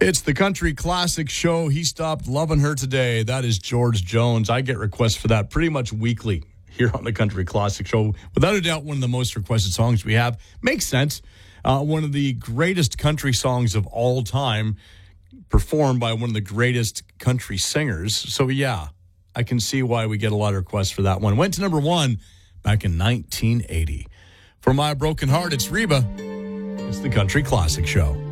It's the Country Classic Show. He stopped loving her today. That is George Jones. I get requests for that pretty much weekly here on the Country Classic Show. Without a doubt, one of the most requested songs we have. Makes sense. One of the greatest country songs of all time, performed by one of the greatest country singers. So, yeah, I can see why we get a lot of requests for that one. Went to number one back in 1980. For My Broken Heart, it's Reba. It's the Country Classic Show.